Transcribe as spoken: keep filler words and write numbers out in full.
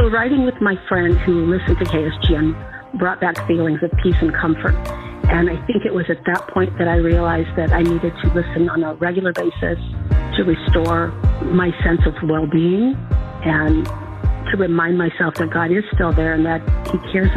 So writing with my friend who listened to K S G N brought back feelings of peace and comfort. And I think it was at that point that I realized that I needed to listen on a regular basis to restore my sense of well-being and to remind myself that God is still there and that He cares